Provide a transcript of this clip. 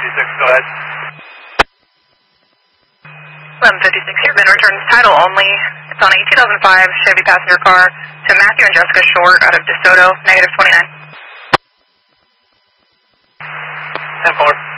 go ahead. 1156 here, Ben returns title only. It's on a 2005 Chevy passenger car to Matthew and Jessica Short out of DeSoto, -29. 10-4.